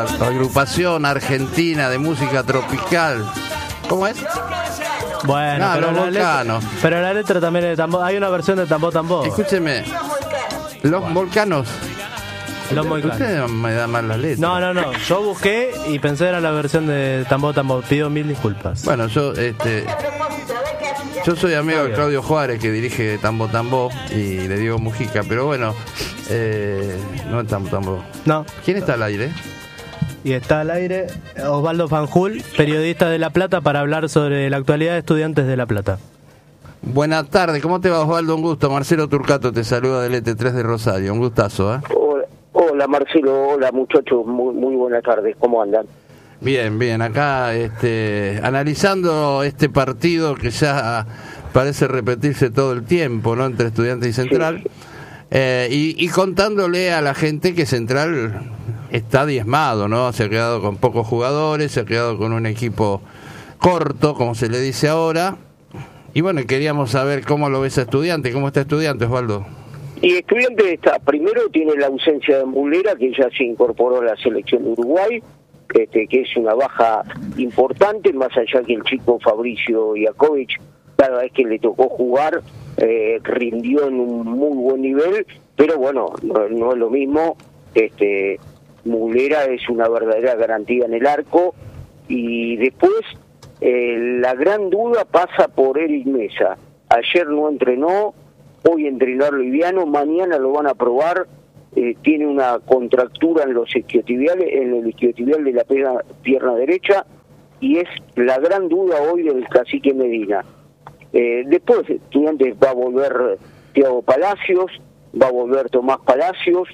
agrupación argentina de música tropical. ¿Cómo es? Bueno, Los Volcanos. Pero la letra también es de Tambo. Hay una versión de Tambo Tambo. Escúcheme. Los Volcanos. Los Volcanos. Usted no me da mal las letras. No. Yo busqué y pensé era la versión de Tambo Tambo. Pido mil disculpas. Bueno, yo soy amigo de Claudio Juárez, que dirige Tambo Tambo, y de Diego Mujica, pero bueno, no es Tambo Tambo. No. ¿Quién está al aire? Y está al aire Osvaldo Fanjul, periodista de La Plata, para hablar sobre la actualidad de Estudiantes de La Plata. Buenas tardes, ¿cómo te va, Osvaldo? Un gusto. Marcelo Turcato te saluda del ET3 de Rosario, un gustazo, ¿eh? Hola Marcelo, hola muchachos, muy buenas tardes, ¿cómo andan? Bien, acá analizando este partido que ya parece repetirse todo el tiempo, ¿no? Entre Estudiantes y Central, sí. Y contándole a la gente que Central está diezmado, ¿no? Se ha quedado con pocos jugadores, se ha quedado con un equipo corto, como se le dice ahora, y bueno, queríamos saber cómo lo ves a Estudiantes, cómo está Estudiantes, Osvaldo. Y Estudiantes está, primero tiene la ausencia de Mulera, que ya se incorporó a la selección de Uruguay, que es una baja importante, más allá que el chico Fabricio Iakovic, cada vez que le tocó jugar, rindió en un muy buen nivel, pero bueno, no es lo mismo. Mulera es una verdadera garantía en el arco, y después la gran duda pasa por Eric Mesa. Ayer no entrenó, hoy entrenó liviano, mañana lo van a probar. Tiene una contractura en los isquiotibiales, en el isquiotibial de la pierna derecha, y es la gran duda hoy del cacique Medina. Después Estudiantes va a volver Thiago Palacios, va a volver Tomás Palacios,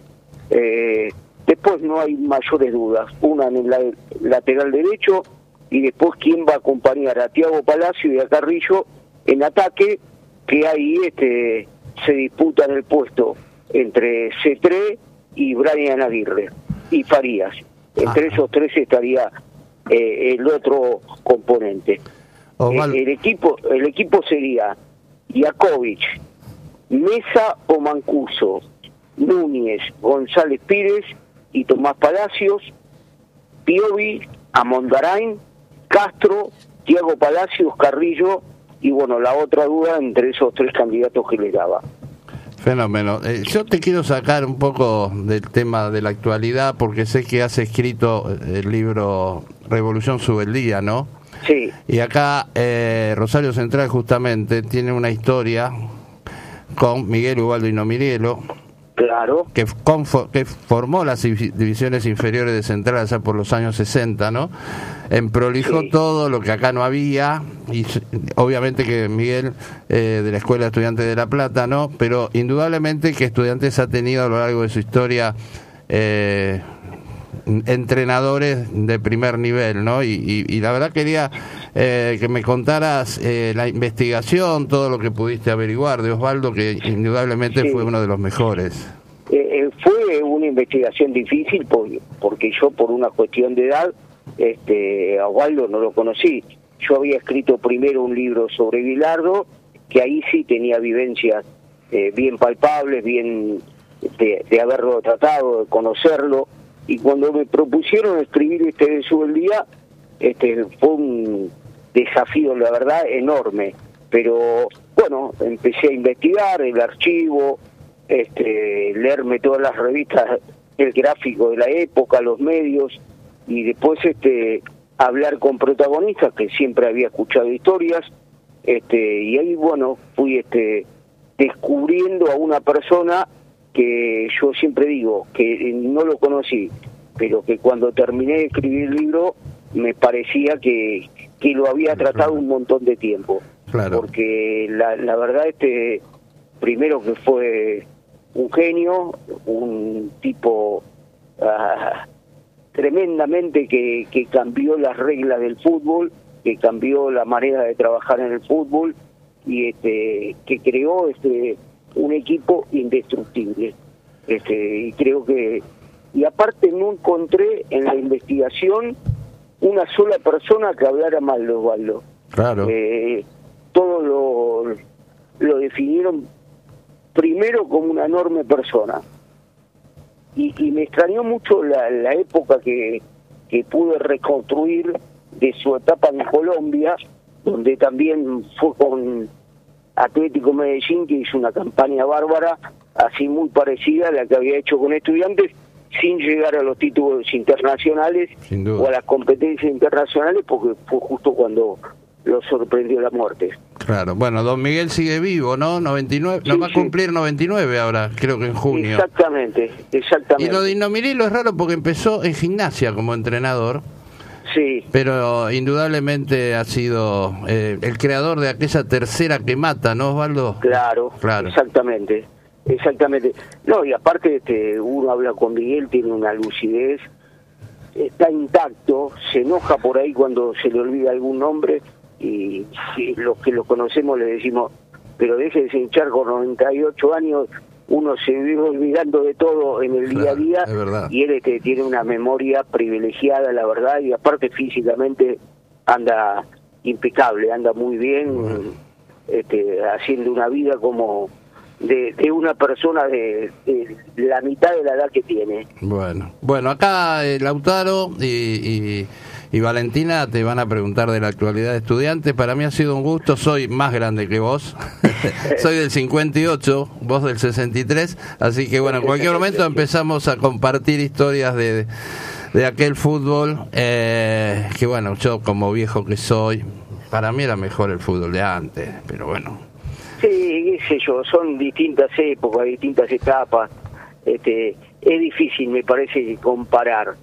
después no hay mayores dudas, una en el lateral derecho, y después quién va a acompañar a Thiago Palacios y a Carrillo en ataque, que ahí se disputan el puesto entre C3 y Brian Aguirre y Farías. Entre esos tres estaría el otro componente. El equipo sería Iakovic, Mesa o Mancuso, Núñez, González Pires y Tomás Palacios, Piovi, Amondarain, Castro, Thiago Palacios, Carrillo, y bueno, la otra duda entre esos tres candidatos que le daba. Fenómeno. Yo te quiero sacar un poco del tema de la actualidad, porque sé que has escrito el libro Revolución Subeldía, ¿no? Sí. Y acá Rosario Central justamente tiene una historia con Miguel Ubaldo Inomirielo, claro, que formó las divisiones inferiores de Central allá por los años 60, ¿no? Prolijó todo lo que acá no había, y obviamente que Miguel de la Escuela de Estudiantes de La Plata, ¿no? Pero indudablemente que Estudiantes ha tenido a lo largo de su historia entrenadores de primer nivel, ¿no? Y la verdad quería que me contaras la investigación, todo lo que pudiste averiguar de Osvaldo, que indudablemente fue uno de los mejores. Fue una investigación difícil porque yo, por una cuestión de edad, a Osvaldo no lo conocí. Yo había escrito primero un libro sobre Bilardo, que ahí sí tenía vivencias bien palpables, bien de haberlo tratado, de conocerlo, y cuando me propusieron escribir de Subeldía, fue un desafío, la verdad, enorme. Pero bueno, empecé a investigar el archivo, leerme todas las revistas, el gráfico de la época, los medios, y después hablar con protagonistas que siempre había escuchado historias, y ahí bueno, fui descubriendo a una persona que yo siempre digo que no lo conocí, pero que cuando terminé de escribir el libro me parecía que lo había tratado un montón de tiempo. Claro. Porque la verdad, primero que fue un genio, un tipo tremendamente que cambió las reglas del fútbol, que cambió la manera de trabajar en el fútbol, y que creó un equipo indestructible. Y creo que, y aparte no encontré en la investigación una sola persona que hablara mal de Osvaldo. Claro. Todos lo definieron primero como una enorme persona. Y me extrañó mucho la época que que pude reconstruir de su etapa en Colombia, donde también fue con Atlético Medellín, que hizo una campaña bárbara, así muy parecida a la que había hecho con Estudiantes, sin llegar a los títulos internacionales o a las competencias internacionales, porque fue justo cuando lo sorprendió la muerte. Claro, bueno, don Miguel sigue vivo, ¿no? 99, Sí, no va a cumplir 99 ahora, creo que en junio. Exactamente. Y lo de Indomirilo es raro porque empezó en Gimnasia como entrenador. Sí. Pero indudablemente ha sido el creador de aquella tercera que mata, ¿no, Osvaldo? Claro. Exactamente. No, y aparte uno habla con Miguel, tiene una lucidez, está intacto, se enoja por ahí cuando se le olvida algún nombre, y los que lo conocemos le decimos, pero deje de hinchar con 98 años, uno se vive olvidando de todo en el día a día, y él tiene una memoria privilegiada, la verdad, y aparte físicamente anda impecable, anda muy bien, haciendo una vida como de una persona de la mitad de la edad que tiene. Bueno, acá Lautaro y Valentina te van a preguntar de la actualidad de Estudiantes. Para mí ha sido un gusto, soy más grande que vos, soy del 58, vos del 63, así que bueno, en cualquier momento empezamos a compartir historias de aquel fútbol, que bueno, yo como viejo que soy, para mí era mejor el fútbol de antes, pero bueno. Sí, qué sé yo, son distintas épocas, distintas etapas, es difícil, me parece, comparar.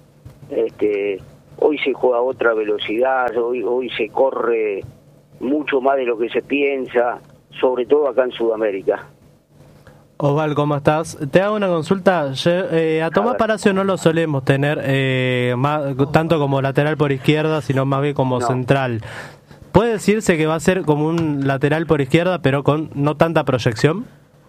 Hoy se juega a otra velocidad, hoy se corre mucho más de lo que se piensa, sobre todo acá en Sudamérica. Osval, ¿cómo estás? Te hago una consulta. A Tomás Palacio no lo solemos tener tanto como lateral por izquierda, sino más bien como central. ¿Puede decirse que va a ser como un lateral por izquierda, pero con no tanta proyección?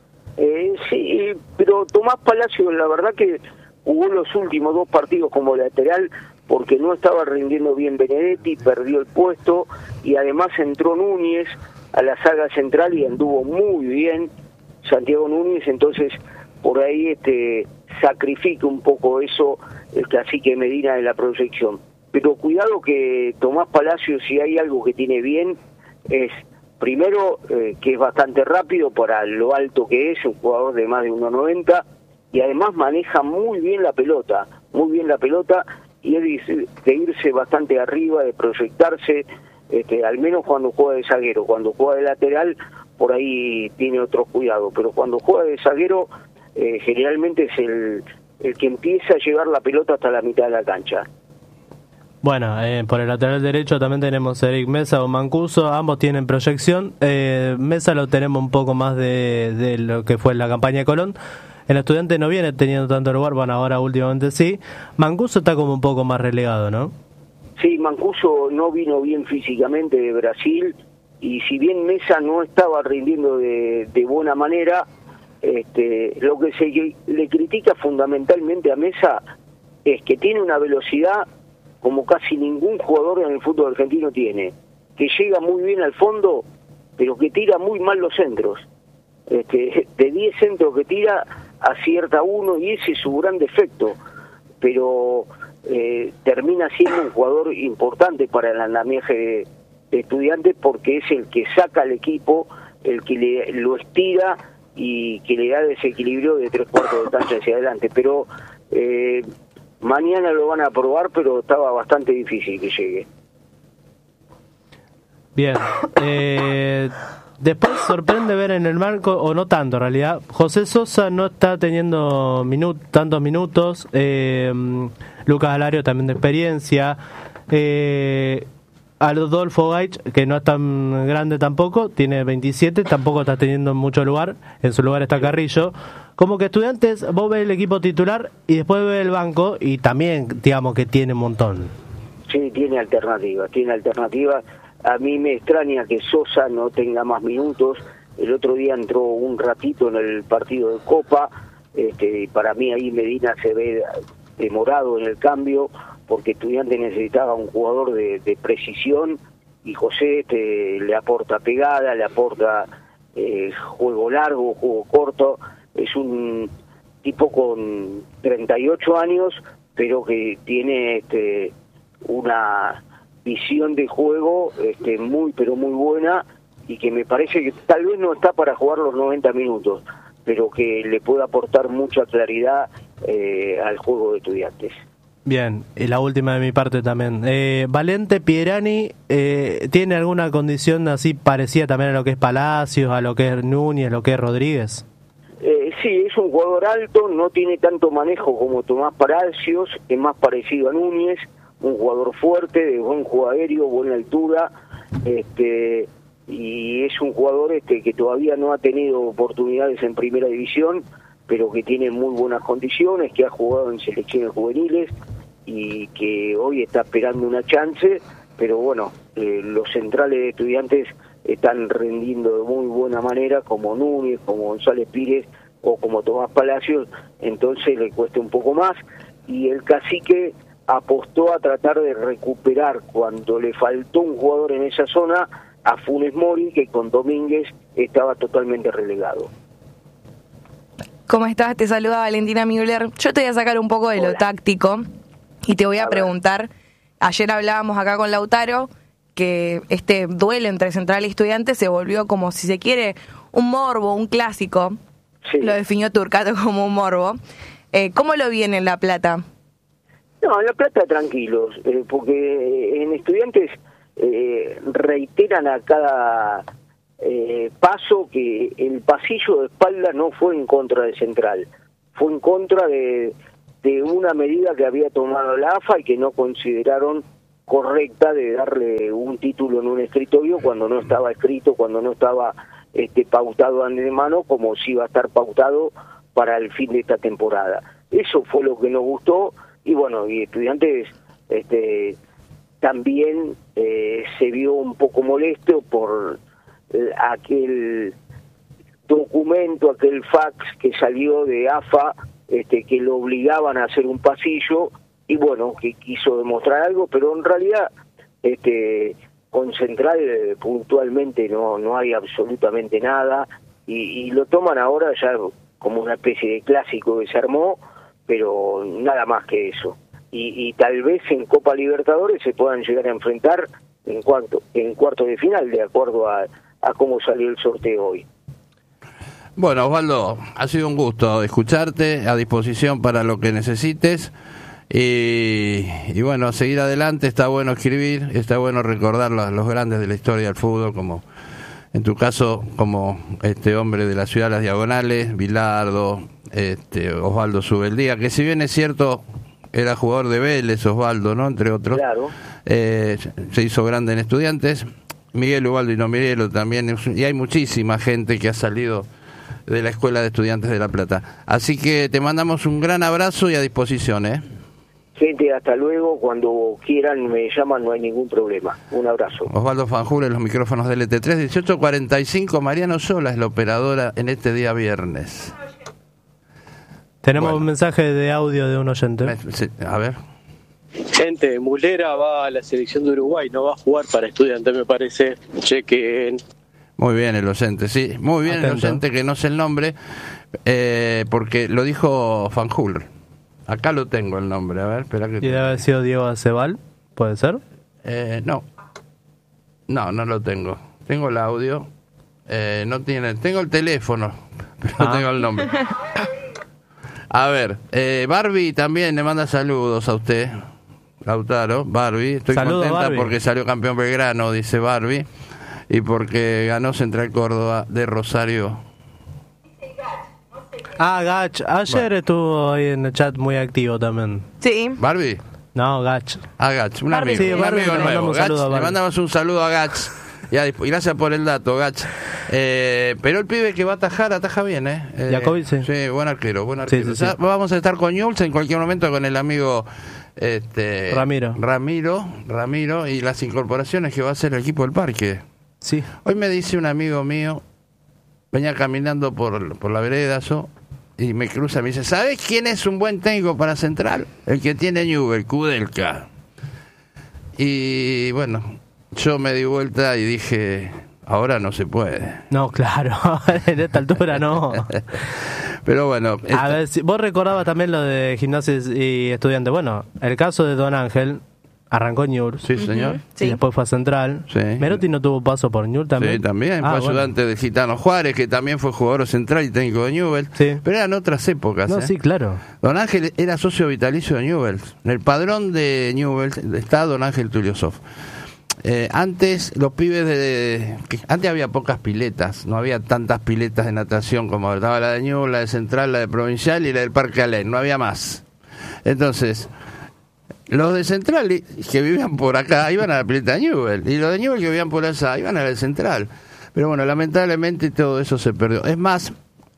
Sí, pero Tomás Palacio, la verdad que jugó los últimos 2 partidos como lateral porque no estaba rindiendo bien Benedetti, perdió el puesto, y además entró Núñez a la saga central y anduvo muy bien Santiago Núñez, entonces por ahí sacrifica un poco eso el cacique Medina de la proyección. Pero cuidado que Tomás Palacio, si hay algo que tiene bien, es primero que es bastante rápido para lo alto que es, un jugador de más de 1.90, y además maneja muy bien la pelota, y es de irse bastante arriba, de proyectarse, al menos cuando juega de zaguero. Cuando juega de lateral, por ahí tiene otro cuidado, pero cuando juega de zaguero, generalmente es el que empieza a llevar la pelota hasta la mitad de la cancha. Bueno, por el lateral derecho también tenemos a Eric Mesa o Mancuso, ambos tienen proyección. Mesa lo tenemos un poco más de lo que fue la campaña de Colón. El Estudiante no viene teniendo tanto lugar, bueno, ahora últimamente sí. Mancuso está como un poco más relegado, ¿no? Sí, Mancuso no vino bien físicamente de Brasil, y si bien Mesa no estaba rindiendo de buena manera, lo que se le critica fundamentalmente a Mesa es que tiene una velocidad como casi ningún jugador en el fútbol argentino tiene, que llega muy bien al fondo, pero que tira muy mal los centros. De 10 centros que tira, acierta uno, y ese es su gran defecto, pero termina siendo un jugador importante para el andamiaje de Estudiantes, porque es el que saca al equipo, el que lo estira y que le da desequilibrio de 3/4 de cancha hacia adelante. Pero mañana lo van a probar, pero estaba bastante difícil que llegue. Bien. Después sorprende ver en el marco, o no tanto en realidad, José Sosa no está teniendo tantos minutos, Lucas Alario también de experiencia, Adolfo Gaich, que no es tan grande tampoco, tiene 27, tampoco está teniendo mucho lugar, en su lugar está Carrillo. Como que Estudiantes, vos ves el equipo titular y después ves el banco, y también, digamos, que tiene un montón. Sí, tiene alternativas. A mí me extraña que Sosa no tenga más minutos. El otro día entró un ratito en el partido de Copa. Para mí ahí Medina se ve demorado en el cambio, porque Estudiantes necesitaba un jugador de precisión, y José le aporta pegada, le aporta juego largo, juego corto. Es un tipo con 38 años, pero que tiene una visión de juego muy pero muy buena, y que me parece que tal vez no está para jugar los 90 minutos, pero que le puede aportar mucha claridad al juego de Estudiantes. Bien, y la última de mi parte también. Valente Pierani, ¿tiene alguna condición así parecida también a lo que es Palacios, a lo que es Núñez, a lo que es Rodríguez? Sí, es un jugador alto, no tiene tanto manejo como Tomás Palacios, es más parecido a Núñez, un jugador fuerte, de buen juego aéreo, buena altura, y es un jugador que todavía no ha tenido oportunidades en primera división, pero que tiene muy buenas condiciones, que ha jugado en selecciones juveniles y que hoy está esperando una chance, pero bueno, los centrales de Estudiantes están rendiendo de muy buena manera, como Núñez, como González Pires o como Tomás Palacios, entonces le cuesta un poco más, y el Cacique apostó a tratar de recuperar, cuando le faltó un jugador en esa zona, a Funes Mori, que con Domínguez estaba totalmente relegado. ¿Cómo estás? Te saluda Valentina Müller. Yo te voy a sacar un poco de lo táctico y te voy a preguntar, ayer hablábamos acá con Lautaro, que este duelo entre Central y Estudiantes se volvió, como si se quiere, un morbo, un clásico. Sí. Lo definió Turcato como un morbo. ¿Cómo lo viene en La Plata? No, en La Plata tranquilos, porque en Estudiantes reiteran a cada paso que el pasillo de espalda no fue en contra de Central, fue en contra de una medida que había tomado la AFA y que no consideraron correcta, de darle un título en un escritorio cuando no estaba escrito, cuando no estaba pautado de antemano, como si iba a estar pautado para el fin de esta temporada. Eso fue lo que nos gustó, y bueno, y Estudiantes también se vio un poco molesto por aquel documento, aquel fax que salió de AFA, que lo obligaban a hacer un pasillo, y bueno, que quiso demostrar algo, pero en realidad con Central puntualmente no hay absolutamente nada, y lo toman ahora ya como una especie de clásico que se armó, pero nada más que eso. Y tal vez en Copa Libertadores se puedan llegar a enfrentar en cuartos de final, de acuerdo a cómo salió el sorteo hoy. Bueno, Osvaldo, ha sido un gusto escucharte, a disposición para lo que necesites, y bueno, a seguir adelante. Está bueno escribir, está bueno recordar los grandes de la historia del fútbol, como en tu caso, como este hombre de la ciudad de las Diagonales, Bilardo, Osvaldo Subeldía, que si bien es cierto, era jugador de Vélez, Osvaldo, ¿no? Entre otros. Claro. Se hizo grande en Estudiantes. Miguel Ubaldo y Nomirielo también, y hay muchísima gente que ha salido de la Escuela de Estudiantes de La Plata. Así que te mandamos un gran abrazo y a disposición, ¿eh? Gente, hasta luego. Cuando quieran me llaman, no hay ningún problema. Un abrazo. Osvaldo Fanjul en los micrófonos del LT3, 1845. Mariano Sola es la operadora en este día viernes. Tenemos un mensaje de audio de un oyente. A ver. Gente, Mulera va a la selección de Uruguay, no va a jugar para Estudiantes, me parece. Chequen. Muy bien el oyente, sí. Muy bien. Atento. El oyente, que no sé el nombre, porque lo dijo Fanjul. Acá lo tengo el nombre, a ver, espera que... ¿Y debe haber sido Diego Acebal? ¿Puede ser? No, no lo tengo. Tengo el audio, tengo el teléfono, pero no tengo el nombre. A ver, Barbie también le manda saludos a usted, Lautaro. Barbie, estoy contenta Barbie, porque salió campeón Belgrano, dice Barbie, y porque ganó Central Córdoba de Rosario. Gach, ayer estuvo ahí en el chat muy activo también. Sí. ¿Barbie? No, Gach. Gach, un amigo, sí, un amigo nuevo. Gach, le mandamos un saludo a Gach. Y gracias por el dato, Gach. Pero el pibe que va a ataja bien, Jacobi, sí. Sí, buen arquero. Sí. Vamos a estar con Newell's en cualquier momento, con el amigo Ramiro, y las incorporaciones que va a hacer el equipo del Parque. Sí. Hoy me dice un amigo mío, venía caminando por la vereda, y me cruza, me dice, ¿sabes quién es un buen técnico para Central? El que tiene Newell, Kudelka. Y bueno, yo me di vuelta y dije, ahora no se puede. No, claro, en esta altura no. Pero bueno. A ver, vos recordabas también lo de Gimnasia y Estudiantes. Bueno, el caso de Don Ángel, Arrancó en Newell's. Sí, señor. Y después fue a Central. Sí. Merotti no tuvo paso por Newell's también. Sí, también. Fue ayudante de Gitano Juárez, que también fue jugador central y técnico de Newell's. Sí. Pero eran otras épocas. No, sí, claro. Don Ángel era socio vitalicio de Newell's. En el padrón de Newell's está Don Ángel Tuliosov. Antes los pibes antes había pocas piletas, no había tantas piletas de natación como estaba la de Newell's, la de Central, la de Provincial y la del Parque Alén, no había más. Entonces, los de Central que vivían por acá iban a la pileta de Newell's, y los de Newell's que vivían por allá iban a la de Central. Pero bueno, lamentablemente todo eso se perdió. Es más,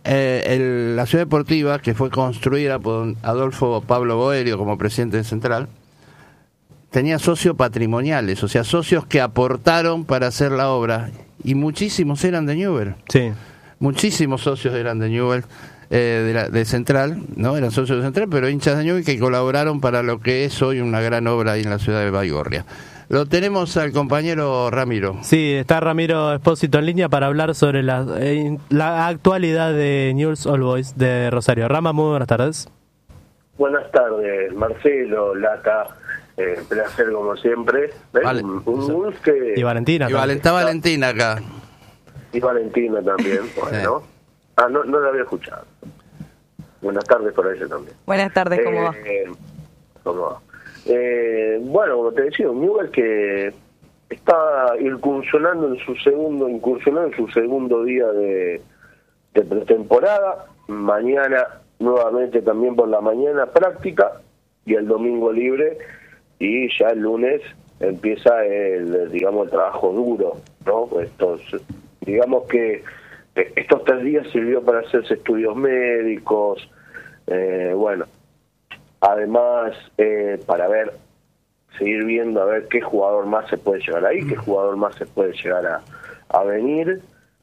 la ciudad deportiva, que fue construida por Adolfo Pablo Boerio como presidente de Central, tenía socios patrimoniales, o sea, socios que aportaron para hacer la obra, y muchísimos eran de Newell's. Sí. Muchísimos socios eran de Newell's, de Central, ¿no? Eran socios de Central, pero hinchas de Newell's que colaboraron para lo que es hoy una gran obra ahí en la ciudad de Baigorria. Lo tenemos al compañero Ramiro. Sí, está Ramiro Espósito en línea para hablar sobre la actualidad de Newell's Old Boys de Rosario. Rama, muy buenas tardes. Buenas tardes, Marcelo, Lata. Placer como siempre. Vale. Un que... Y Valentina. Está Valentina acá. Y Valentina también, bueno. No la había escuchado. Buenas tardes por ella también. Buenas tardes, ¿cómo va? ¿Cómo va? Bueno, como te decía, un Newell's que está incursionando en su segundo día de pretemporada. Mañana, nuevamente también por la mañana, práctica, y el domingo libre, y ya el lunes empieza el trabajo duro, ¿no? Digamos que estos 3 días sirvió para hacerse estudios médicos, bueno, además para seguir viendo a ver qué jugador más se puede llegar ahí, qué jugador más se puede llegar a venir.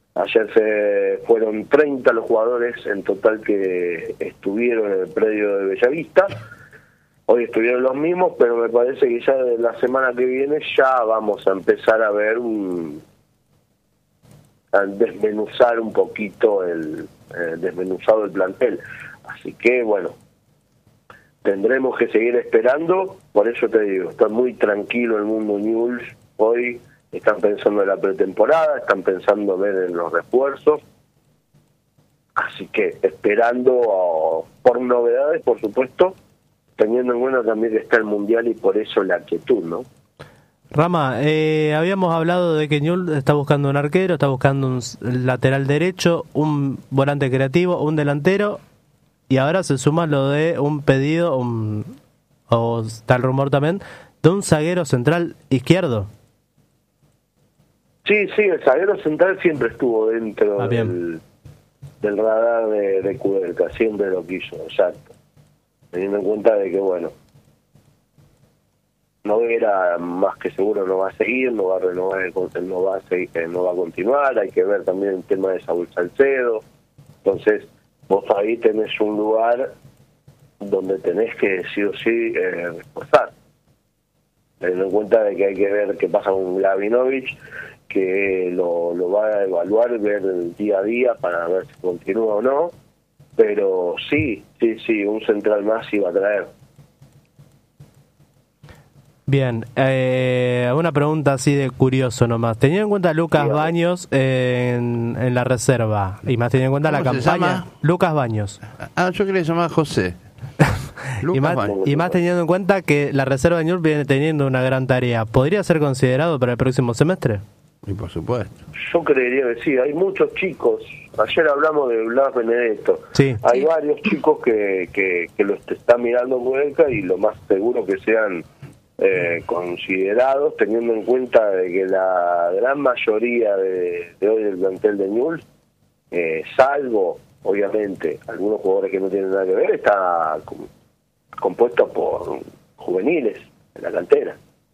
Ayer fueron 30 los jugadores en total que estuvieron en el predio de Bellavista. Hoy estuvieron los mismos, pero me parece que ya de la semana que viene ya vamos a empezar a ver a desmenuzar un poquito desmenuzado el plantel. Así que bueno, tendremos que seguir esperando. Por eso te digo, está muy tranquilo el mundo Newell's hoy. Están pensando en la pretemporada, están pensando en los refuerzos. Así que esperando por novedades, por supuesto, teniendo en cuenta también que está el Mundial y por eso la quietud, ¿no? Rama, habíamos hablado de que Newell's está buscando un arquero, está buscando un lateral derecho, un volante creativo, un delantero, y ahora se suma lo de un pedido, o está el rumor también, de un zaguero central izquierdo. Sí, el zaguero central siempre estuvo dentro del radar de Kudelka, siempre lo quiso, exacto. Teniendo en cuenta de que, bueno, Noguera más que seguro no va a seguir, no va a renovar, no va a continuar, hay que ver también el tema de Saúl Salcedo. Entonces, vos ahí tenés un lugar donde tenés que sí o sí reforzar. Teniendo en cuenta de que hay que ver qué pasa con Glavinovich, que lo va a evaluar, ver el día a día para ver si continúa o no, pero sí, un central más iba a traer. Bien, una pregunta así de curioso nomás. Teniendo en cuenta a Lucas Baños en la reserva, y más teniendo en cuenta la campaña... Lucas Baños. Yo creo que se llama José. y más teniendo en cuenta que la reserva de Newell's viene teniendo una gran tarea, ¿podría ser considerado para el próximo semestre? Y por supuesto. Yo creería que sí, hay muchos chicos. Ayer hablamos de Blas Benedetto. Sí. Hay varios chicos que lo están mirando Kudelka y lo más seguro que sean considerados, teniendo en cuenta de que la gran mayoría de hoy del plantel de Newell's, salvo obviamente algunos jugadores que no tienen nada que ver, está compuesto por juveniles en la cantera.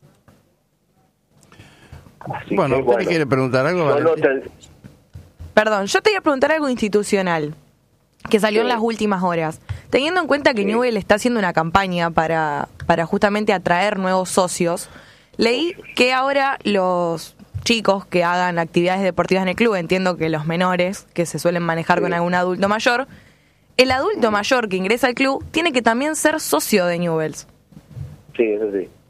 Así bueno, que, ¿usted le quiere preguntar algo? Perdón, yo te iba a preguntar algo institucional que salió en las últimas horas. Teniendo en cuenta que Newell's está haciendo una campaña para justamente atraer nuevos socios, leí que ahora los chicos que hagan actividades deportivas en el club, entiendo que los menores, que se suelen manejar con algún adulto mayor, el adulto mayor que ingresa al club tiene que también ser socio de Newell's. Sí, eso sí.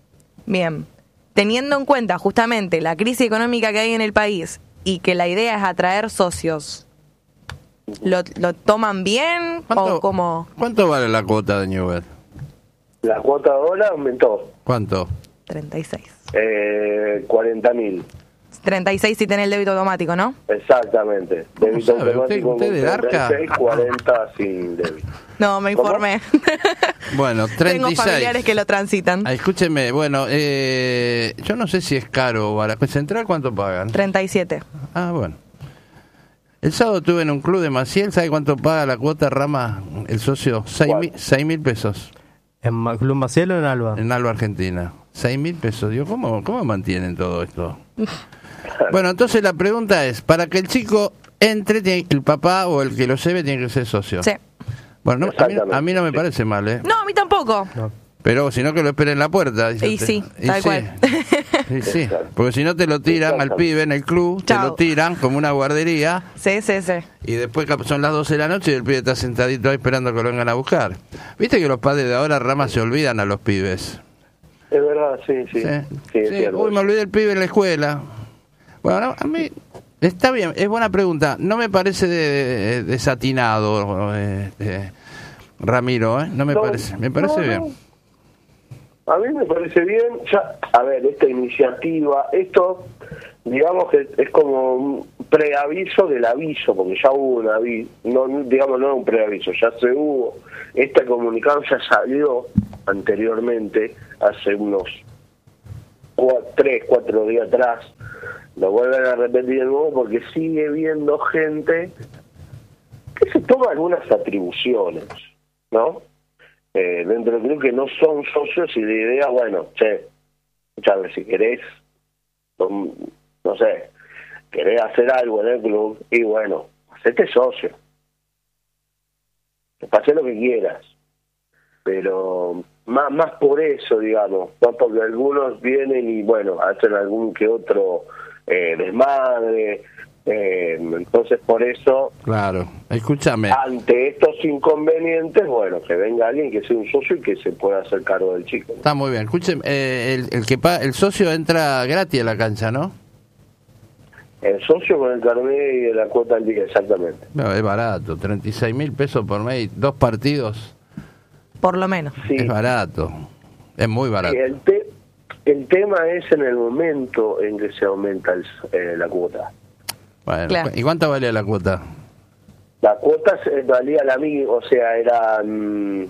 Bien. Teniendo en cuenta justamente la crisis económica que hay en el país y que la idea es atraer socios, ¿lo toman bien o cómo? ¿Cuánto vale la cuota de Newell? La cuota ahora aumentó. ¿Cuánto? 36. 40.000. 36 si tenés el débito automático, ¿no? Exactamente. Débito sabe? automático. ¿Usted de Arca? 40 sin débito. No, me informé. Bueno, 36. Tengo familiares que lo transitan. Ah, escúcheme, bueno, yo no sé si es caro o barato. ¿Central cuánto pagan? 37. Ah, bueno. El sábado estuve en un club de Maciel, ¿sabe cuánto paga la cuota Rama, el socio? 6.000 pesos. ¿En Club Maciel o en Alba? En Alba, Argentina. 6.000 pesos. Digo, ¿cómo mantienen todo esto? Bueno, entonces la pregunta es, para que el chico entre, el papá o el que lo lleve tiene que ser socio. Sí. Bueno, a mí no me parece mal, ¿eh? No, a mí tampoco. No. Pero si no, que lo esperen en la puerta. Dice Y usted. sí, tal cual. Y sí, porque si no te lo tiran al pibe en el club, te Chao. lo tiran como una guardería Sí. y después son las 12 de la noche y el pibe está sentadito ahí esperando que lo vengan a buscar. Viste que los padres de ahora, Rama, se olvidan a los pibes. Es verdad, sí. Es cierto. Uy, me olvidé el pibe en la escuela. Bueno, a mí está bien, es buena pregunta. No me parece desatinado, Ramiro, ¿eh? No me parece, me parece bien. A mí me parece bien. Ya, a ver, esta iniciativa, esto, digamos que es como un preaviso del aviso, porque ya hubo un aviso, no un preaviso, ya se hubo. Esta comunicado ya salió anteriormente, hace unos 3-4 días atrás. Lo vuelven a repetir de nuevo porque sigue viendo gente que se toma algunas atribuciones, ¿no? Dentro del club que no son socios y la idea, bueno, escuchame, si querés, no sé, querés hacer algo en el club, y bueno, hacete socio. Hacé lo que quieras. Pero más por eso, digamos, no porque algunos vienen y, bueno, hacen algún que otro desmadre. Entonces, por eso, Claro, escúchame. ante estos inconvenientes, bueno, que venga alguien que sea un socio y que se pueda hacer cargo del chico, ¿no? Está muy bien. Escúcheme, el socio entra gratis a la cancha, ¿no? El socio con el carnet y la cuota al día, exactamente. No, es barato, 36.000 pesos por mes, 2 partidos. Por lo menos. Sí. Es barato, es muy barato. El tema es en el momento en que se aumenta la cuota. Bueno, Claro. ¿y cuánto valía la cuota? La cuota valía la misma, o sea, eran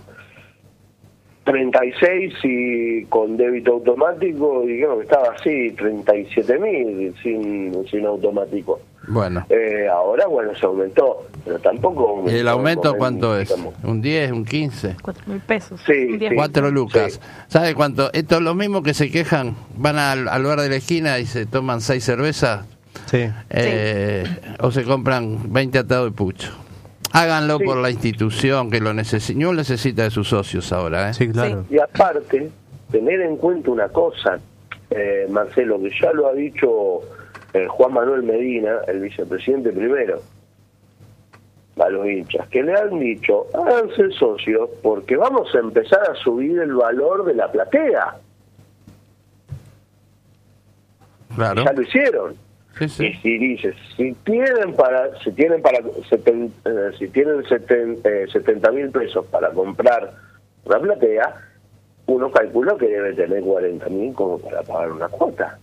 36 y con débito automático, y creo que estaba así, 37.000 sin automático. Bueno. Ahora, bueno, se aumentó, pero tampoco aumentó. ¿Y el aumento cuánto es? digamos. ¿Un 10, un 15? 4.000 pesos. Sí, Un 10. sí. 4 lucas. Sí. ¿Sabe cuánto? Esto es lo mismo que se quejan, van al bar de la esquina y se toman 6 cervezas, Sí. o se compran 20 atados de pucho. Háganlo por la institución que lo necesita. No necesita de sus socios ahora, ¿eh? Sí, claro. Y aparte, tener en cuenta una cosa, Marcelo, que ya lo ha dicho Juan Manuel Medina, el vicepresidente primero, a los hinchas, que le han dicho, háganse socios porque vamos a empezar a subir el valor de la platea. Claro. Ya lo hicieron. Sí, sí. Y si dices, si tienen 70.000 pesos para comprar una platea, uno calcula que debe tener 40.000 como para pagar una cuota.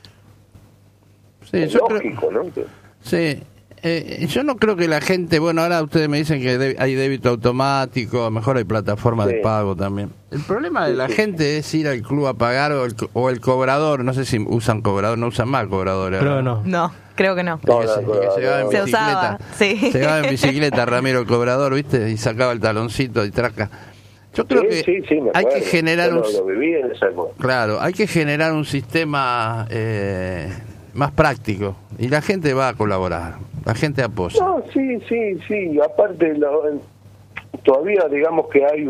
Sí, Es yo lógico, creo, ¿no? sí. Yo no creo que la gente, bueno, ahora ustedes me dicen que hay débito automático, a lo mejor hay plataformas de Sí. pago también. El problema de la Sí. gente es ir al club a pagar o el cobrador, no sé si usan cobrador, no usan más cobradores. Creo ahora. que no. No, creo que no. No, Que se no, llevaba en no. Se bicicleta. usaba, sí. Se llevaba en bicicleta Ramiro el cobrador, ¿viste? Y sacaba el taloncito y traca. Yo creo que Sí, me hay que acuerdo. generar Yo un... lo viví en esa época. Claro, hay que generar un sistema más práctico y la gente va a colaborar, la gente apoya. No, sí. Y aparte, todavía digamos que hay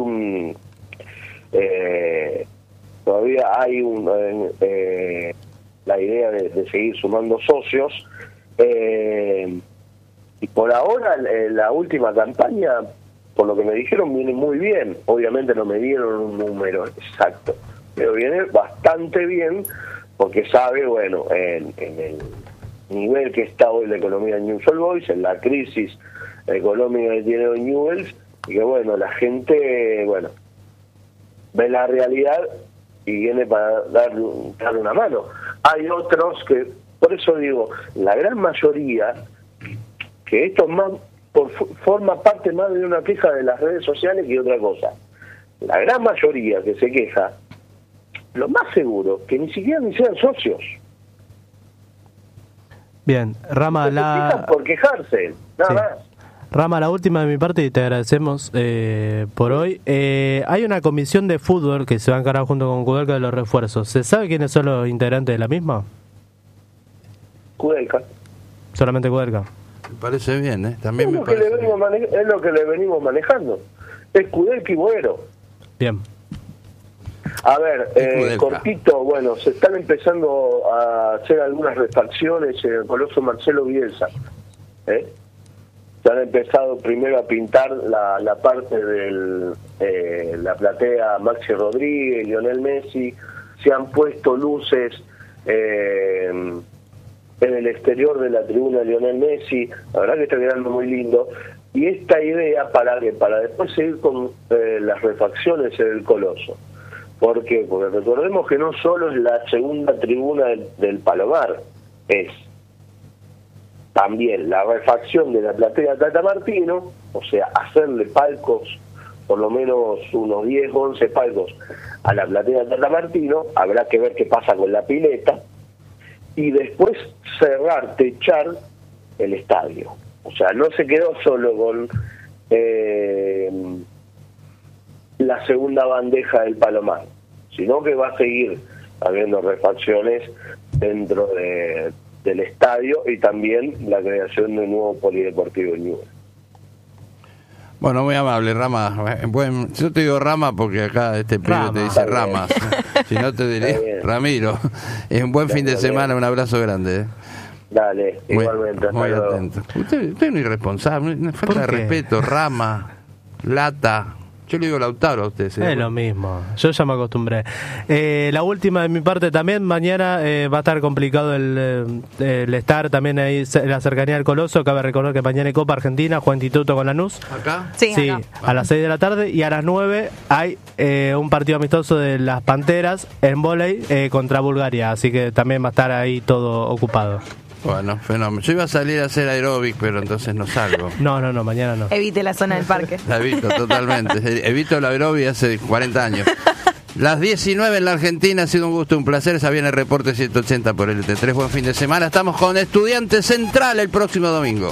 la idea de seguir sumando socios. Y por ahora, la última campaña, por lo que me dijeron, viene muy bien. Obviamente no me dieron un número exacto, pero viene bastante bien porque sabe, bueno, en el nivel que está hoy la economía de Newell's Old Boys, en la crisis económica que tiene hoy Newell's, y que bueno, la gente, bueno, ve la realidad y viene para darle una mano. Hay otros que, por eso digo, la gran mayoría, que esto es más forma parte más de una queja de las redes sociales que otra cosa. La gran mayoría que se queja, lo más seguro, que ni siquiera ni sean socios. Bien, Rama, por quejarse, nada más. Rama, la última de mi parte y te agradecemos por hoy. Hay una comisión de fútbol que se va a encargar junto con Kudelka de los refuerzos. ¿Se sabe quiénes son los integrantes de la misma? Kudelka. Solamente Kudelka. Me parece bien, ¿eh? También es me lo parece es lo que le venimos manejando. Es Kudelka y Boero. Bien. A ver, cortito, bueno, se están empezando a hacer algunas refacciones en el Coloso Marcelo Bielsa. Se han empezado primero a pintar la parte de la platea Maxi Rodríguez, Lionel Messi, se han puesto luces en el exterior de la tribuna de Lionel Messi, la verdad que está quedando muy lindo, y esta idea para después seguir con las refacciones en el Coloso. ¿Por qué? Porque recordemos que no solo es la segunda tribuna del Palomar, es también la refacción de la platea Tata Martino, o sea, hacerle palcos, por lo menos unos 10 o 11 palcos a la platea Tata Martino, habrá que ver qué pasa con la pileta, y después cerrar, techar el estadio. O sea, no se quedó solo con la segunda bandeja del Palomar, sino que va a seguir habiendo refacciones dentro del estadio y también la creación de un nuevo polideportivo en Newell's. Bueno, muy amable, Rama. Yo te digo Rama porque acá este pibe te dice Ramas. Si no te diré Ramiro. Es un buen fin de semana, un abrazo grande. Dale, igualmente. Muy atento. Usted es un irresponsable, una falta de respeto. Rama, lata. Yo le digo Lautaro a usted. Es lo mismo, yo ya me acostumbré. La última de mi parte también, mañana va a estar complicado el estar también ahí en la cercanía del Coloso. Cabe recordar que mañana hay Copa Argentina, juega Instituto con Lanús. ¿Acá? Sí, acá. A las 6 de la tarde, y a las 9 hay un partido amistoso de las Panteras en vóley contra Bulgaria, así que también va a estar ahí todo ocupado. Bueno, fenómeno. Yo iba a salir a hacer aeróbic, pero entonces no salgo. No, mañana no. Evite la zona del parque. La evito totalmente. Evito la aeróbic hace 40 años. Las 19 en la Argentina, ha sido un gusto, un placer. Se viene el reporte 180 por LT3. Buen fin de semana. Estamos con Estudiantes Central el próximo domingo.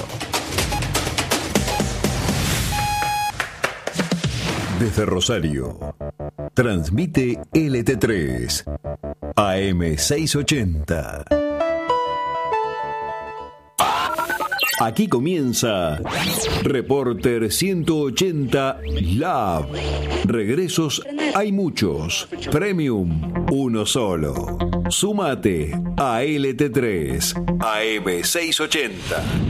Desde Rosario, transmite LT3, AM 680. Aquí comienza Reporter 180 Lab. Regresos hay muchos. Premium, uno solo. Súmate a LT3, AM 680.